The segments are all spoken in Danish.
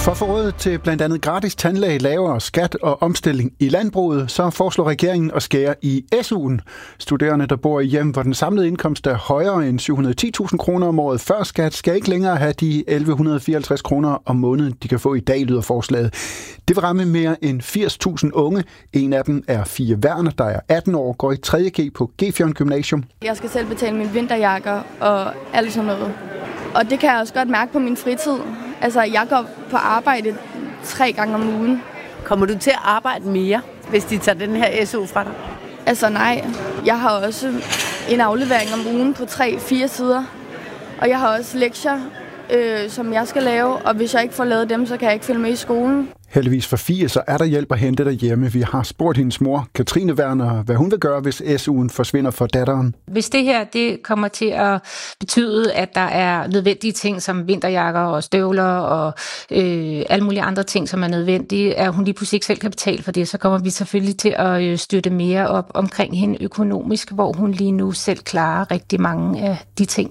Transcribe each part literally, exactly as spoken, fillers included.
For at få råd til blandt andet gratis tandlæge, lavere skat og omstilling i landbruget, så foreslår regeringen at skære i S U'en. Studerende, der bor i hjem, hvor den samlede indkomst er højere end syv hundrede og ti tusind kroner om året før skat, skal ikke længere have de elleve fireoghalvtreds kroner om måneden, de kan få i dag, lyder forslaget. Det vil ramme mere end firs tusind unge. En af dem er Fie Werner, der er atten år, går i tredje G på Gefjørn Gymnasium. Jeg skal selv betale mine vinterjakker og alt sådan noget. Og det kan jeg også godt mærke på min fritid. Altså, jeg går på arbejde tre gange om ugen. Kommer du til at arbejde mere, hvis de tager den her S U fra dig? Altså nej. Jeg har også en aflevering om ugen på tre fire sider. Og jeg har også lektier, øh, som jeg skal lave. Og hvis jeg ikke får lavet dem, så kan jeg ikke følge med i skolen. Heldigvis for Fie, så er der hjælp at hente derhjemme. Vi har spurgt hendes mor, Katrine Werner, hvad hun vil gøre, hvis S U'en forsvinder for datteren. Hvis det her det kommer til at betyde, at der er nødvendige ting som vinterjakker og støvler og øh, alle mulige andre ting, som er nødvendige, at hun lige pludselig ikke selv kan betale for det, så kommer vi selvfølgelig til at støtte mere op omkring hende økonomisk, hvor hun lige nu selv klarer rigtig mange af de ting.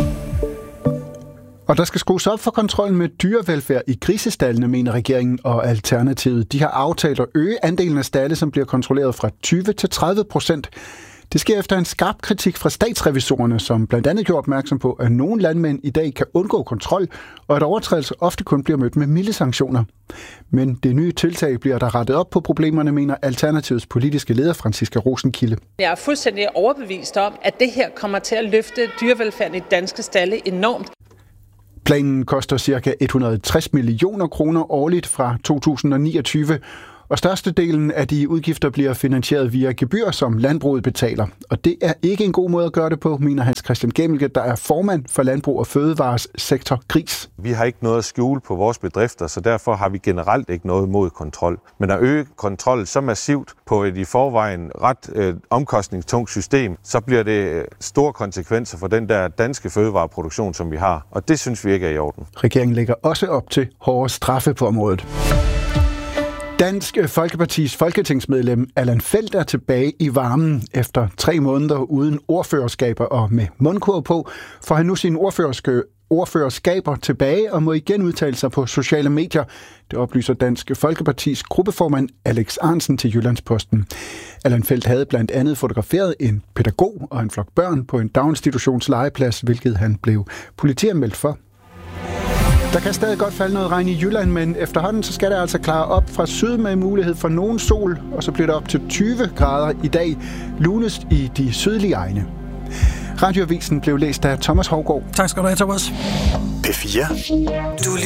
Og der skal skrues op for kontrollen med dyrevelfærd i grisestaldene, mener regeringen og Alternativet. De har aftalt at øge andelen af stalde, som bliver kontrolleret fra tyve til tredive procent. Det sker efter en skarp kritik fra statsrevisorerne, som blandt andet gjorde opmærksom på, at nogle landmænd i dag kan undgå kontrol, og at overtrædelser ofte kun bliver mødt med milde sanktioner. Men det nye tiltag bliver der rettet op på problemerne, mener Alternativets politiske leder Franciska Rosenkilde. Jeg er fuldstændig overbevist om, at det her kommer til at løfte dyrevelfærden i danske stalde enormt. Planen koster ca. et hundrede og tres millioner kroner årligt fra to tusind og niogtyve, og størstedelen af de udgifter bliver finansieret via gebyr, som landbruget betaler. Og det er ikke en god måde at gøre det på, mener Hans Christian Gemmelke, der er formand for Landbrug og Fødevares sektor Gris. Vi har ikke noget at skjule på vores bedrifter, så derfor har vi generelt ikke noget mod kontrol. Men at øge kontrol så massivt på et i forvejen ret øh, omkostningstungt system, så bliver det store konsekvenser for den der danske fødevareproduktion, som vi har. Og det synes vi ikke er i orden. Regeringen lægger også op til hårdere straffe på området. Dansk Folkepartis folketingsmedlem Allan Feldt er tilbage i varmen. Efter tre måneder uden ordførerskaber og med mundkurv på, får han nu sine ordførerskaber tilbage og må igen udtale sig på sociale medier. Det oplyser Dansk Folkepartis gruppeformand Alex Ahrendtsen til Jyllandsposten. Allan Feldt havde blandt andet fotograferet en pædagog og en flok børn på en daginstitutions legeplads, hvilket han blev politianmeldt for. Der kan stadig godt falde noget regn i Jylland, men efterhånden så skal det altså klare op fra syd med mulighed for nogen sol, og så bliver det op til tyve grader i dag, lunest i de sydlige egne. Radioavisen blev læst af Thomas Hougaard. Tak skal du have, Thomas. P fire. Du